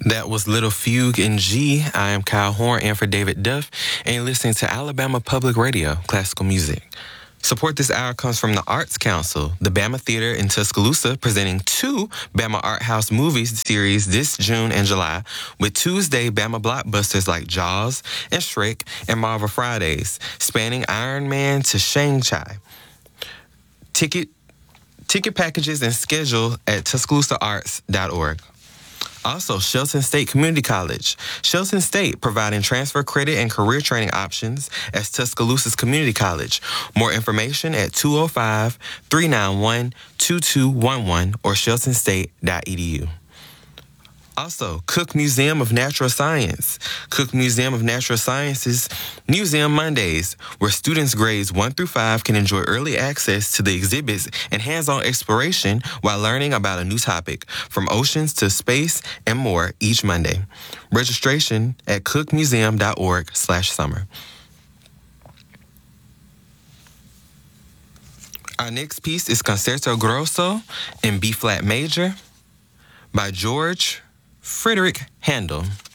That was Little Fugue in G. I am Kyle Horn and for David Duff, and you're listening to Alabama Public Radio, classical music. Support this hour comes from the Arts Council, the Bama Theater in Tuscaloosa, presenting 2 Bama Art House movies series this June and July, with Tuesday Bama blockbusters like Jaws and Shrek and Marvel Fridays, spanning Iron Man to Shang-Chi. Ticket packages and schedule at TuscaloosaArts.org. Also, Shelton State Community College. Shelton State providing transfer credit and career training options as Tuscaloosa's community college. More information at 205-391-2211 or sheltonstate.edu. Also, Cook Museum of Natural Science. Cook Museum of Natural Sciences Museum Mondays, where students grades 1 through 5 can enjoy early access to the exhibits and hands-on exploration while learning about a new topic, from oceans to space and more each Monday. Registration at cookmuseum.org/summer. Our next piece is Concerto Grosso in B-flat major by George Frederick Handel.